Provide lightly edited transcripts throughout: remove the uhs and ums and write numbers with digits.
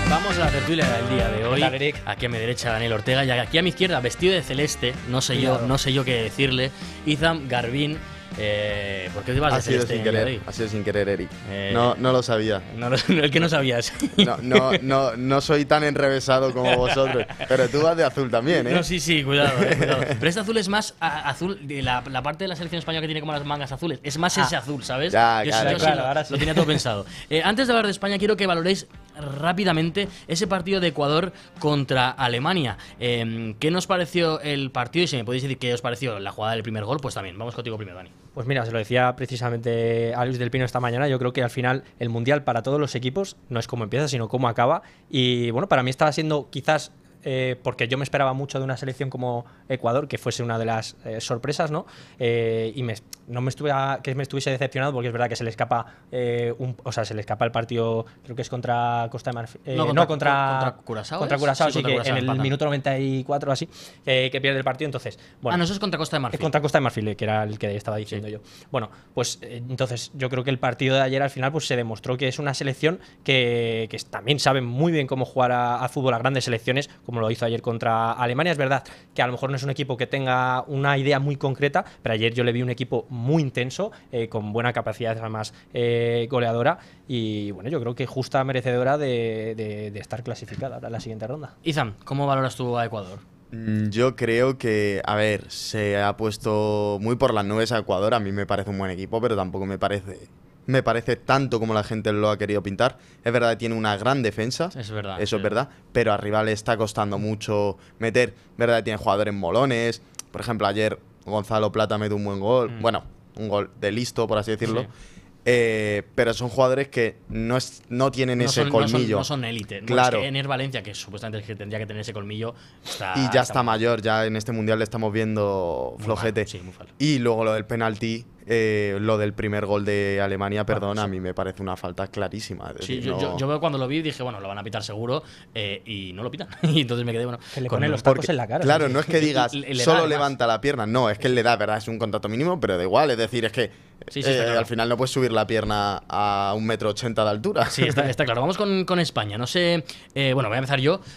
Vamos a la tertulia del día de hoy. Hola, Eric. Aquí a mi derecha Daniel Ortega y aquí a mi izquierda, vestido de celeste, no sé yo qué decirle, Izam Garbín. ¿Por qué te vas de celeste? Ha sido sin querer, Eric. No lo sabía. El que no sabías. No soy tan enrevesado como vosotros. Pero tú vas de azul también, ¿eh? No, sí, cuidado. Pero este azul es más azul, de la parte de la selección española que tiene como las mangas azules. Es más ese azul, ¿sabes? Claro, ahora sí. Lo tenía todo pensado. Antes de hablar de España, quiero que valoréis rápidamente ese partido de Ecuador contra Alemania. ¿Qué nos pareció el partido? Y si me podéis decir qué os pareció la jugada del primer gol, pues también. Vamos contigo primero, Dani. Pues mira, se lo decía precisamente a Luis del Pino esta mañana. Yo creo que al final el Mundial para todos los equipos no es cómo empieza, sino cómo acaba. Y bueno, para mí estaba siendo quizás... porque yo me esperaba mucho de una selección como Ecuador, que fuese una de las sorpresas, ¿no? Y no me estuviese decepcionado, porque es verdad que se le escapa se le escapa el partido, creo que es contra Costa de Marfil. Contra Curazao. Contra Curazao, sí, contra que Curazao, en el empatan. minuto 94 así, que pierde el partido. Entonces, bueno. No, eso es contra Costa de Marfil. Contra Costa de Marfil, que era el que estaba diciendo yo. Bueno, pues entonces yo creo que el partido de ayer al final pues se demostró que es una selección que también sabe muy bien cómo jugar a fútbol a grandes selecciones, como lo hizo ayer contra Alemania. Es verdad que a lo mejor no es un equipo que tenga una idea muy concreta, pero ayer yo le vi un equipo muy intenso, con buena capacidad además goleadora, y bueno, yo creo que justa merecedora de estar clasificada ahora en la siguiente ronda. Izam, ¿cómo valoras tú a Ecuador? Yo creo que, se ha puesto muy por las nubes a Ecuador. A mí me parece un buen equipo, pero tampoco me parece tanto como la gente lo ha querido pintar. Es verdad que tiene una gran defensa. Es verdad. Eso es verdad. Pero arriba le está costando mucho meter. Es verdad que tiene jugadores molones. Por ejemplo, ayer Gonzalo Plata metió un buen gol. Bueno, un gol de listo, por así decirlo. Sí. Pero son jugadores que no tienen ese colmillo. No son élite. Claro. Es que Ener Valencia, que supuestamente es que tendría que tener ese colmillo, está mayor. Ya en este mundial le estamos viendo flojete. Sí, muy malo. Y luego lo del penalti, lo del primer gol de Alemania, a mí me parece una falta clarísima. Sí, yo veo cuando lo vi dije, bueno, lo van a pitar seguro, y no lo pitan. Y entonces me quedé, bueno, que le ponen los tacos en la cara. Claro, ¿sí? No es que digas solo levanta la pierna, no, es que le da, ¿verdad? Es un contacto mínimo, pero da igual, es decir, es que claro. Al final no puedes subir la pierna a 1,80 m de altura. Sí, está claro. Vamos con España. No sé, bueno, voy a empezar yo.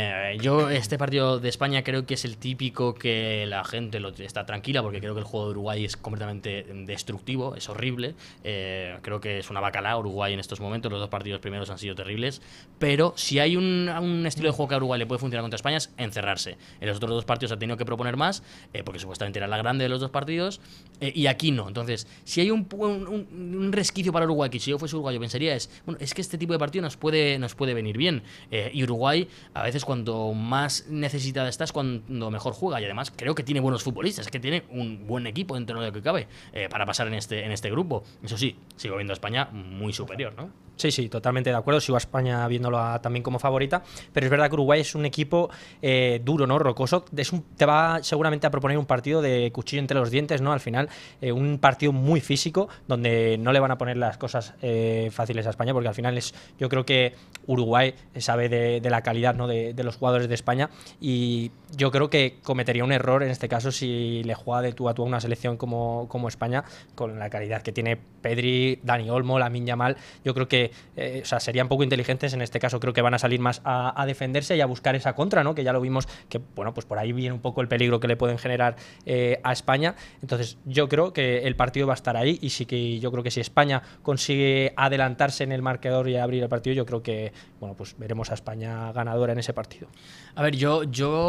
Este partido de España creo que es el típico que la gente está tranquila, porque creo que el juego de Uruguay es completamente destructivo, es horrible. Creo que es una bacalao Uruguay en estos momentos. Los dos partidos primeros han sido terribles. Pero si hay un estilo de juego que a Uruguay le puede funcionar contra España, es encerrarse. En los otros dos partidos ha tenido que proponer más, porque supuestamente era la grande de los dos partidos, y aquí no. Entonces, si hay un resquicio para Uruguay, que si yo fuese uruguayo pensaría es que este tipo de partido nos puede venir bien, y Uruguay a veces cuando más necesitada está es cuando mejor juega, y además creo que tiene buenos futbolistas, es que tiene un buen equipo dentro de lo que cabe, para pasar en este grupo. Eso sí, sigo viendo a España muy superior, ¿no? Sí, totalmente de acuerdo. Sigo a España viéndolo también como favorita, pero es verdad que Uruguay es un equipo duro, ¿no? Rocoso. Te va seguramente a proponer un partido de cuchillo entre los dientes, ¿no? Al final, un partido muy físico, donde no le van a poner las cosas fáciles a España, porque al final yo creo que Uruguay sabe de la calidad, ¿no? de los jugadores de España, y yo creo que cometería un error en este caso si le juega de tú a tú a una selección como España, con la calidad que tiene Pedri, Dani Olmo, Lamine Yamal. Yo creo que serían poco inteligentes en este caso. Creo que van a salir más a defenderse y a buscar esa contra, ¿no? Que ya lo vimos, que bueno, pues por ahí viene un poco el peligro que le pueden generar a España. Entonces yo creo que el partido va a estar ahí, y sí que yo creo que si España consigue adelantarse en el marcador y abrir el partido, yo creo que bueno, pues veremos a España ganadora en ese partido. A ver, yo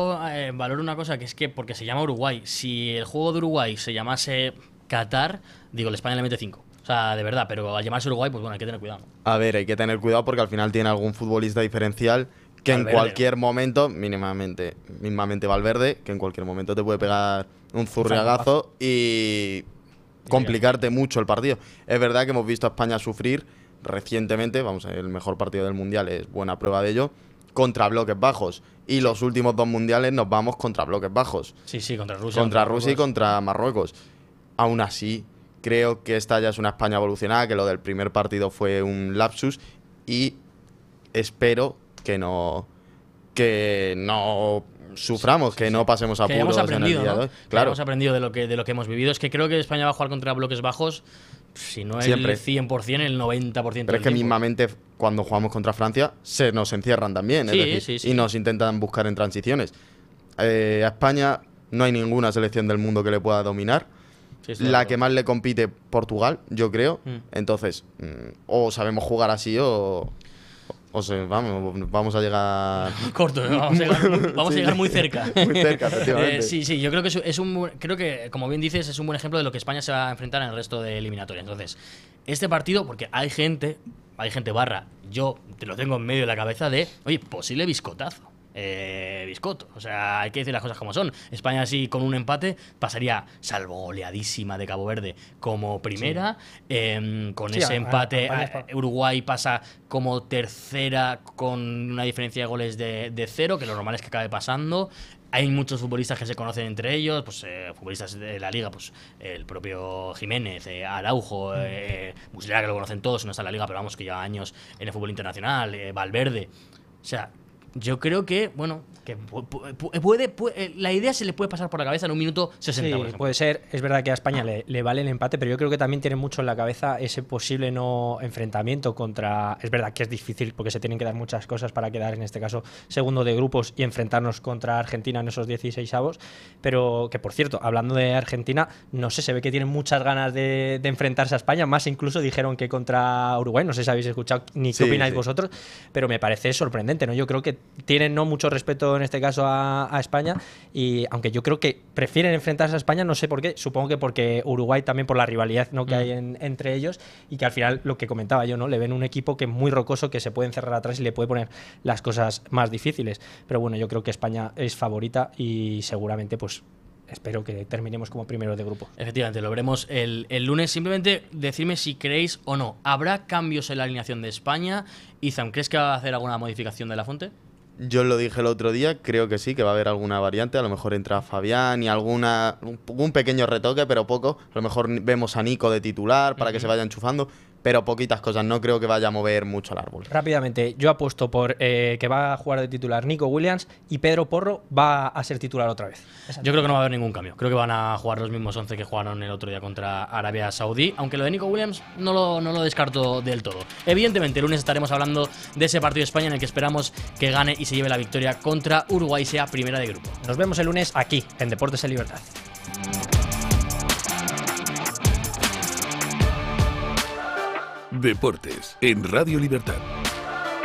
valoro una cosa, que es que porque se llama Uruguay, si el juego de Uruguay se llamase Qatar, digo, el España le mete 5. O sea, de verdad, pero al llamarse Uruguay, pues bueno, hay que tener cuidado. A ver, hay que tener cuidado porque al final tiene algún futbolista diferencial que Valverde, en cualquier momento, mismamente Valverde, que en cualquier momento te puede pegar un zurriagazo y complicarte mucho el partido. Es verdad que hemos visto a España sufrir recientemente, el mejor partido del Mundial es buena prueba de ello, contra bloques bajos. Y los últimos 2 mundiales nos vamos contra bloques bajos. Sí, contra Rusia. Contra Rusia y contra Marruecos. Aún así, creo que esta ya es una España evolucionada, que lo del primer partido fue un lapsus, y espero que no suframos, que no pasemos apuros en el día de hoy. Claro. Hemos aprendido de lo que hemos vivido. Es que creo que España va a jugar contra bloques bajos, si no Siempre. el 100%, el 90% Pero es que del tiempo. mismamente cuando jugamos contra Francia se nos encierran también, es Sí, decir, sí. y nos intentan buscar en transiciones. A España no hay ninguna selección del mundo que le pueda dominar. Sí, estoy de La acuerdo. que más le compite, Portugal, yo creo. Entonces, o sabemos jugar así o vamos a llegar Corto, ¿no? Vamos a llegar muy cerca. muy cerca, efectivamente. Sí, yo creo que creo que, como bien dices, es un buen ejemplo de lo que España se va a enfrentar en el resto de eliminatorias. Entonces, este partido, porque hay gente barra, yo te lo tengo en medio de la cabeza de, oye, posible biscotazo. Biscotto, o sea, hay que decir las cosas como son. España así con un empate pasaría, salvo goleadísima de Cabo Verde, como primera. Con Sí, ese empate España Uruguay pasa como tercera con una diferencia de goles de 0, que lo normal es que acabe pasando. Hay muchos futbolistas que se conocen entre ellos, pues futbolistas de la liga, pues el propio Jiménez, Araujo, Muslera, que lo conocen todos, no está en la liga, pero vamos, que lleva años en el fútbol internacional, Valverde. O sea, yo creo que, bueno, que la idea se le puede pasar por la cabeza en un minuto 60. Sí, por ejemplo. puede ser. Es verdad que a España le vale el empate, pero yo creo que también tiene mucho en la cabeza ese posible no enfrentamiento contra... Es verdad que es difícil porque se tienen que dar muchas cosas para quedar, en este caso, segundo de grupos y enfrentarnos contra Argentina en esos 16avos. Pero que, por cierto, hablando de Argentina, no sé, se ve que tienen muchas ganas de enfrentarse a España. Más incluso dijeron que contra Uruguay. No sé si habéis escuchado ni qué opináis vosotros, pero me parece sorprendente, ¿no? Yo creo que tienen no mucho respeto en este caso a España, y aunque yo creo que prefieren enfrentarse a España, no sé por qué, supongo que porque Uruguay también por la rivalidad, ¿no?, que hay entre ellos, y que al final lo que comentaba yo, ¿no?, le ven un equipo que es muy rocoso, que se puede encerrar atrás y le puede poner las cosas más difíciles. Pero bueno, yo creo que España es favorita y seguramente pues espero que terminemos como primeros de grupo. Efectivamente, lo veremos el lunes. Simplemente decidme si creéis o no. ¿Habrá cambios en la alineación de España? Izam, ¿crees que va a hacer alguna modificación de La Fuente? Yo lo dije el otro día, creo que sí, que va a haber alguna variante. A lo mejor entra Fabián y un pequeño retoque, pero poco. A lo mejor vemos a Nico de titular para que se vaya enchufando, pero poquitas cosas. No creo que vaya a mover mucho el árbol. Rápidamente, yo apuesto por que va a jugar de titular Nico Williams y Pedro Porro va a ser titular otra vez. Yo creo que no va a haber ningún cambio. Creo que van a jugar los mismos 11 que jugaron el otro día contra Arabia Saudí, aunque lo de Nico Williams no lo descarto del todo. Evidentemente, el lunes estaremos hablando de ese partido de España en el que esperamos que gane y se lleve la victoria contra Uruguay, sea primera de grupo. Nos vemos el lunes aquí, en Deportes en Libertad. Deportes en Radio Libertad.